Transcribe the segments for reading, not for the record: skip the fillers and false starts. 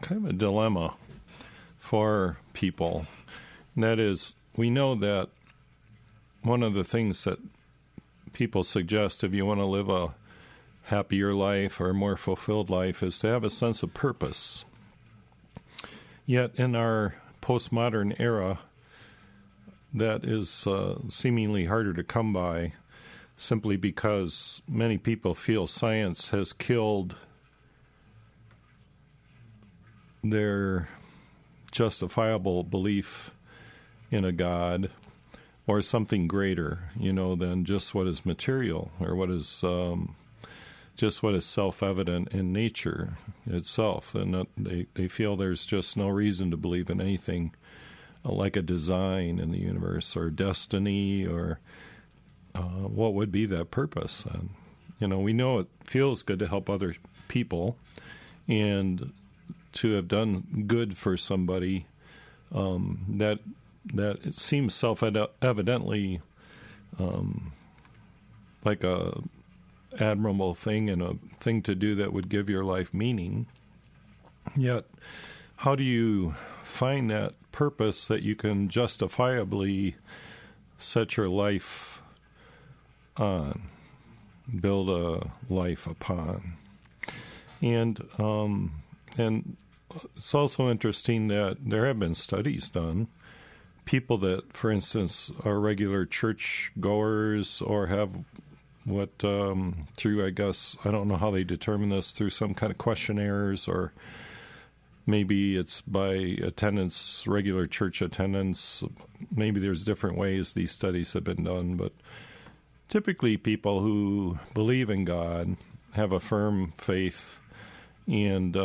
kind of a dilemma for people. And that is, we know that one of the things that people suggest if you want to live a happier life or a more fulfilled life is to have a sense of purpose. Yet in our postmodern era, that is seemingly harder to come by simply because many people feel science has killed their justifiable belief in a God or something greater, than just what is material or what is just what is self-evident in nature itself. And they feel there's just no reason to believe in anything like a design in the universe or destiny or what would be that purpose. And, we know it feels good to help other people and to have done good for somebody, that it seems self-evidently like a admirable thing and a thing to do that would give your life meaning. Yet, how do you find that purpose that you can justifiably set your life on, build a life upon? And it's also interesting that there have been studies done. People that, for instance, are regular church goers or have what through, I guess, I don't know how they determine this, through some kind of questionnaires, or maybe it's by attendance, regular church attendance. Maybe there's different ways these studies have been done, but typically people who believe in God have a firm faith and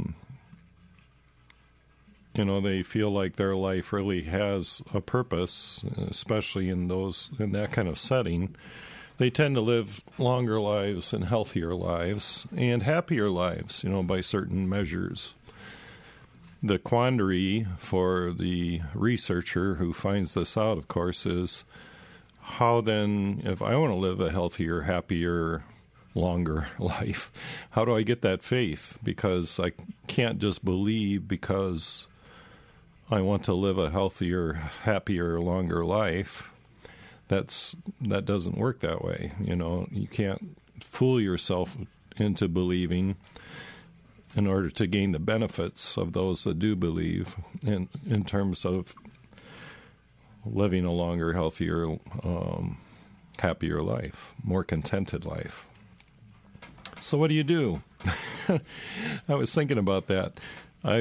they feel like their life really has a purpose, especially in that kind of setting. They tend to live longer lives and healthier lives and happier lives, by certain measures. The quandary for the researcher who finds this out, of course, is how then, if I want to live a healthier, happier, longer life, how do I get that faith? Because I can't just believe because I want to live a healthier, happier, longer life. That doesn't work that way. You can't fool yourself into believing in order to gain the benefits of those that do believe in terms of living a longer, healthier, happier life, more contented life. So what do you do? I was thinking about that. I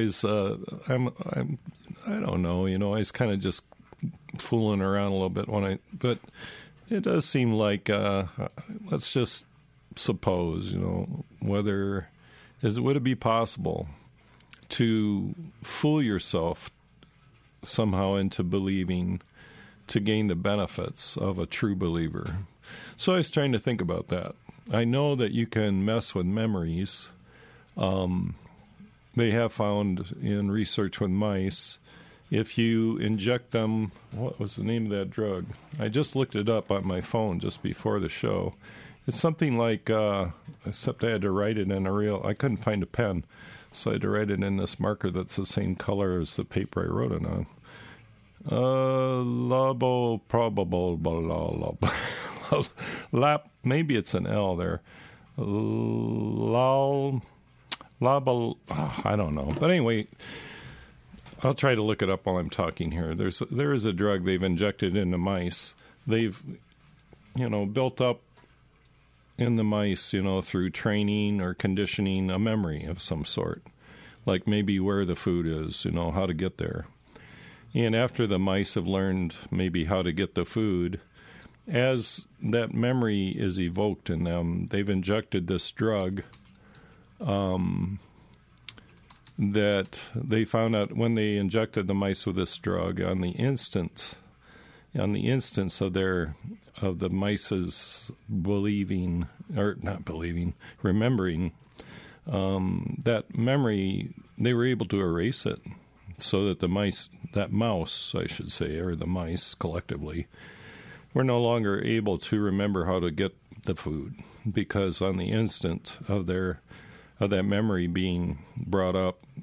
don't know, I was kind of just fooling around a little bit but it does seem like, let's just suppose, would it be possible to fool yourself somehow into believing to gain the benefits of a true believer? So I was trying to think about that. I know that you can mess with memories. They have found in research with mice, if you inject them, what was the name of that drug? I just looked it up on my phone just before the show. It's something like, except I had to write it in I couldn't find a pen, so I had to write it in this marker that's the same color as the paper I wrote it on. Maybe it's an L there. I don't know. But anyway, I'll try to look it up while I'm talking here. There is a drug they've injected into mice. They've, built up in the mice, through training or conditioning, a memory of some sort, like maybe where the food is, how to get there. And after the mice have learned maybe how to get the food, as that memory is evoked in them, they've injected this drug that they found out when they injected the mice with this drug, on the instance of the mice's remembering that memory, they were able to erase it, so that the mice collectively, were no longer able to remember how to get the food, because on the instant of that memory being brought up,